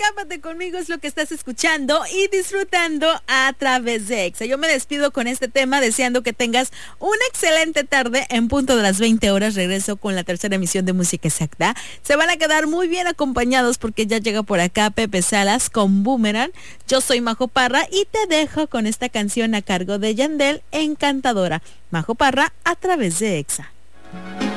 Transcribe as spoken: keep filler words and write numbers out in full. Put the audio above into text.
Escápate conmigo es lo que estás escuchando y disfrutando a través de Exa. Yo me despido con este tema deseando que tengas una excelente tarde. En punto de las veinte horas regreso con la tercera emisión de Música Exacta. Se van a quedar muy bien acompañados porque ya llega por acá Pepe Salas con Boomerang. Yo soy Majo Parra y te dejo con esta canción a cargo de Yandel, Encantadora. Majo Parra a través de Exa.